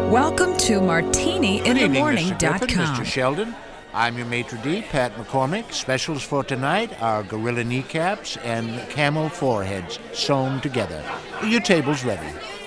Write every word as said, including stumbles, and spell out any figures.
Welcome to martini in the morning dot com. Mister Sheldon. I'm your maitre d', Pat McCormick. Specials for tonight are gorilla kneecaps and camel foreheads sewn together. Your table's ready.